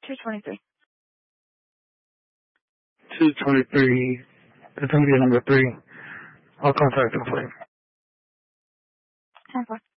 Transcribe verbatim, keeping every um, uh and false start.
two twenty-three. two twenty-three. It's going to be number three. I'll contact them for you. ten four.